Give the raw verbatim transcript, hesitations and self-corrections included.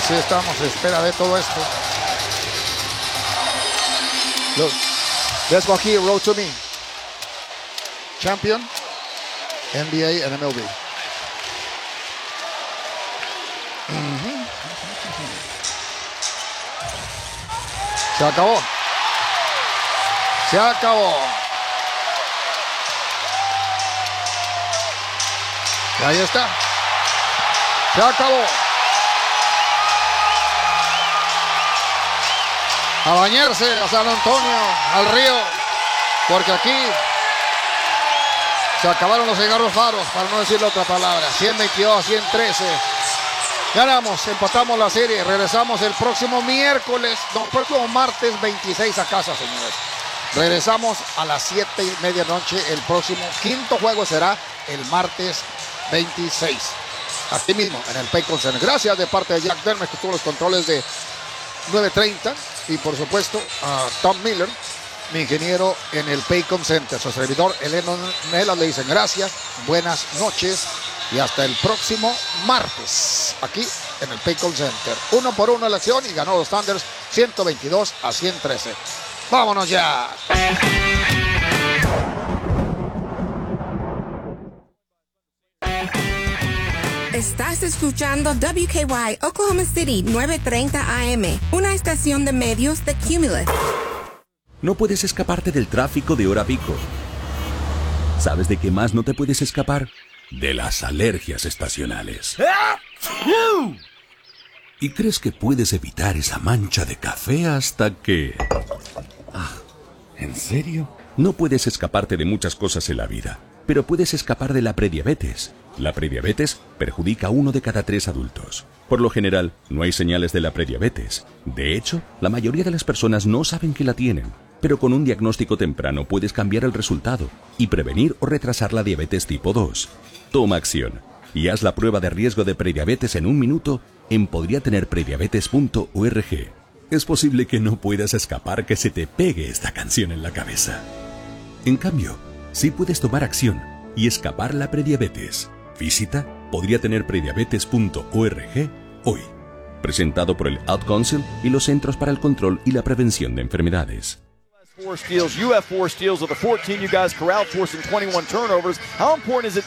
Así estamos a espera de todo esto. Look, let's go here, roll to me. Champion, N B A and M L B. Uh-huh. Se acabó. Se acabó. Y ahí está. Se acabó. A bañarse a San Antonio, al río, porque aquí se acabaron los cigarros faros, para no decir otra palabra. ciento veintidós a ciento trece. Ganamos, empatamos la serie. Regresamos el próximo miércoles, no, el próximo martes veintiséis a casa, señores. Regresamos a las siete y media noche. El próximo quinto juego será el martes veintiséis. Aquí mismo, en el Paycom Center. Gracias de parte de Jack Dermes, que tuvo los controles de nueve treinta. Y por supuesto a Tom Miller, mi ingeniero en el Paycom Center. Su servidor Eleno Nela le dicen gracias, buenas noches y hasta el próximo martes aquí en el Paycom Center. Uno por uno la acción y ganó los Thunders ciento veintidós a ciento trece. ¡Vámonos ya! Estás escuchando W K Y Oklahoma City nueve treinta A M, una estación de medios de Cumulus. No puedes escaparte del tráfico de hora pico. ¿Sabes de qué más no te puedes escapar? De las alergias estacionales. ¿Y crees que puedes evitar esa mancha de café hasta que... Ah, ¿en serio? No puedes escaparte de muchas cosas en la vida, pero puedes escapar de la prediabetes. La prediabetes perjudica a uno de cada tres adultos. Por lo general, no hay señales de la prediabetes. De hecho, la mayoría de las personas no saben que la tienen. Pero con un diagnóstico temprano puedes cambiar el resultado y prevenir o retrasar la diabetes tipo dos. Toma acción y haz la prueba de riesgo de prediabetes en un minuto en podría tener prediabetes punto org. Es posible que no puedas escapar que se te pegue esta canción en la cabeza. En cambio, sí puedes tomar acción y escapar la prediabetes. Visita podría tener prediabetes punto org hoy. Presentado por el Ad Council y los Centros para el Control y la Prevención de Enfermedades. Four steals, you have four steals of the fourteen you guys corralled, forcing twenty-one turnovers. How important is it